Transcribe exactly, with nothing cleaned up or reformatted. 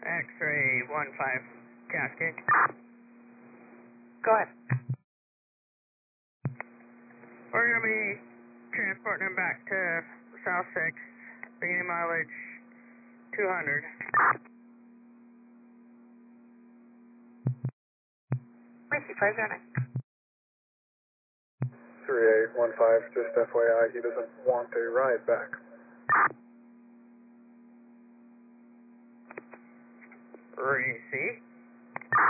X-ray one five, Cascade. Go ahead. We're going to be transporting him back to South six, beginning mileage two hundred. Whiskey five zero nine. three eight one five, just F Y I, he doesn't want a ride back. Receive.